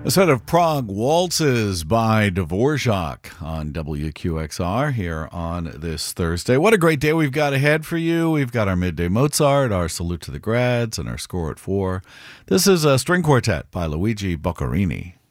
A set of Prague waltzes by Dvorak on WQXR here on this Thursday. What a great day we've got ahead for you. We've got our Midday Mozart, our Salute to the Grads, and our Score at 4. This is a string quartet by Luigi Boccherini.